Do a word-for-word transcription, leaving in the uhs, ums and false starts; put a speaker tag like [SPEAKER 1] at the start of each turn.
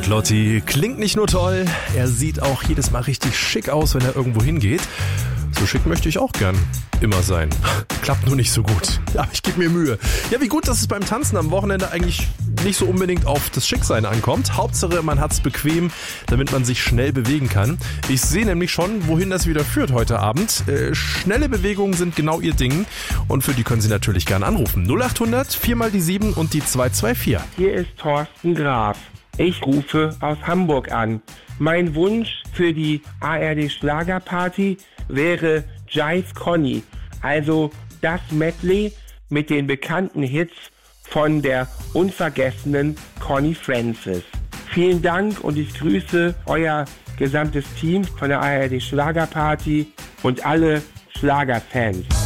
[SPEAKER 1] mit Lotti. Klingt nicht nur toll, er sieht auch jedes Mal richtig schick aus, wenn er irgendwo hingeht. So schick möchte ich auch gern immer sein. Klappt nur nicht so gut. Ja, ich gebe mir Mühe. Ja, wie gut, dass es beim Tanzen am Wochenende eigentlich nicht so unbedingt auf das Schicksein ankommt. Hauptsache, man hat's bequem, damit man sich schnell bewegen kann. Ich sehe nämlich schon, wohin das wieder führt heute Abend. Äh, schnelle Bewegungen sind genau ihr Ding. Und für die können Sie natürlich gern anrufen. null acht hundert, vier mal die sieben und die zwei zwei vier.
[SPEAKER 2] Hier ist Thorsten Graf. Ich rufe aus Hamburg an. Mein Wunsch für die A R D Schlagerparty wäre Jive Conny, also das Medley mit den bekannten Hits von der unvergessenen Conny Francis. Vielen Dank und ich grüße euer gesamtes Team von der A R D Schlagerparty und alle Schlagerfans.